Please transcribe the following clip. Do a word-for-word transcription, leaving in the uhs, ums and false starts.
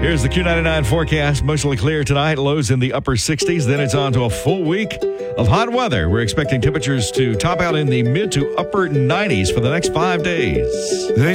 Here's the Q ninety-nine forecast. Mostly clear tonight. Lows in the upper sixties. Then it's on to a full week of hot weather. We're expecting temperatures to top out in the mid to upper nineties for the next five days. They